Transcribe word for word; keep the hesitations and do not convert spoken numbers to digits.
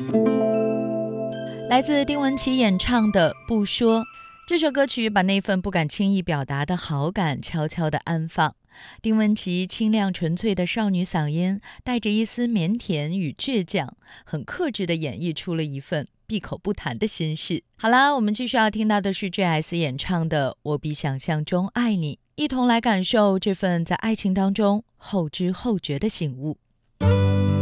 来自丁文琪演唱的《不说》，这首歌曲把那份不敢轻易表达的好感悄悄地安放。丁文琪清亮纯粹的少女嗓音，带着一丝腼腆与倔强，很克制地演绎出了一份闭口不谈的心事。好啦，我们继续要听到的是 J S 演唱的《我比想象中爱你》，一同来感受这份在爱情当中后知后觉的醒悟。